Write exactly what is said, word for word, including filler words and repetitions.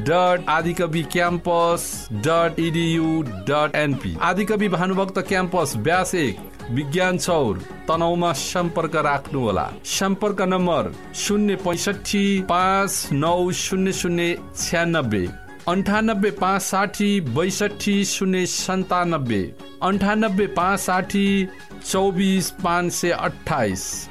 Dot आदिकवि campus dot edu dot NP. आदिकवि Bhanubhakta campus bash एक विज्ञान चौर तनहुँमा सम्पर्क राख्नुहोला। सम्पर्क नम्बर शून्य पैँसठी पाँच नौ शून्य शून्य छ्यानब्बे अन्ठानब्बे पाँच साठी बैसठी शून्य सन्तानब्बे अन्ठानब्बे पाँच साठी चौबिस पाँच सय अठाइस।